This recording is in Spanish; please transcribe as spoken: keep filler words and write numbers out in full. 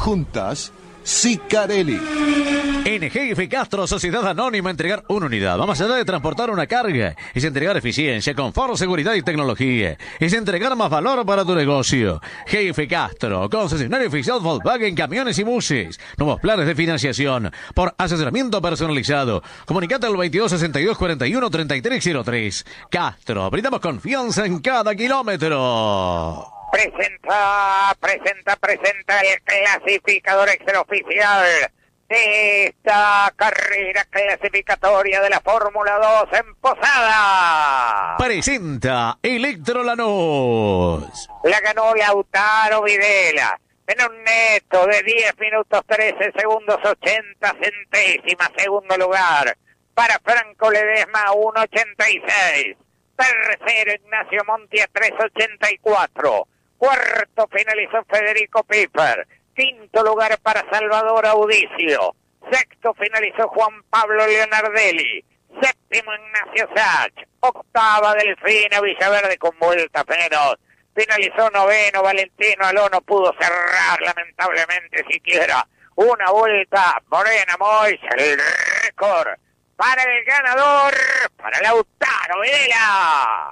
Juntas, Sicarelli. En G F Castro, Sociedad Anónima, entregar una unidad va más allá de transportar una carga. Es entregar eficiencia, confort, seguridad y tecnología. Es entregar más valor para tu negocio. G F Castro, concesionario oficial Volkswagen, camiones y buses. Nuevos planes de financiación por asesoramiento personalizado. Comunicate al veintidós sesenta y dos cuarenta y uno treinta y tres cero tres. Castro, brindamos confianza en cada kilómetro. Presenta, presenta, presenta el clasificador extraoficial de esta carrera clasificatoria de la Fórmula dos en Posada. Presenta Electro Lanús. La ganó Lautaro Videla en un neto de diez minutos trece segundos ochenta centésimas. Segundo lugar para Franco Ledesma, uno ochenta y seis. Tercero Ignacio Monti a tres ochenta y cuatro. Cuarto finalizó Federico Piper. Quinto lugar para Salvador Audicio. Sexto finalizó Juan Pablo Leonardelli. Séptimo Ignacio Sach. Octava Delfina Villaverde con vuelta menos. Finalizó noveno Valentino Aló. No pudo cerrar lamentablemente siquiera una vuelta. Morena Mois, el récord para el ganador, para Lautaro Videla.